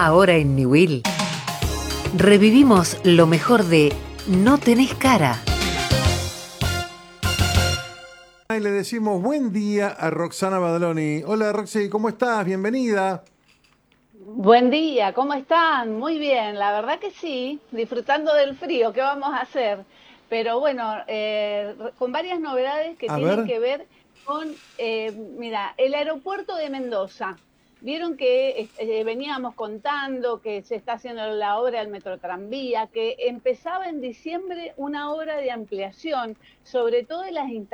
Ahora en Niwil revivimos lo mejor de No tenés cara. Y le decimos buen día a Roxana Badaloni. Hola Roxy, ¿cómo estás? Bienvenida. Buen día, ¿cómo están? Muy bien, la verdad que sí, disfrutando del frío, ¿qué vamos a hacer? Pero bueno, con varias novedades que A tienen ver. que ver con, mira, el aeropuerto de Mendoza. Vieron que veníamos contando que se está haciendo la obra del Metrotranvía, que empezaba en diciembre una obra de ampliación, sobre todo en las instalaciones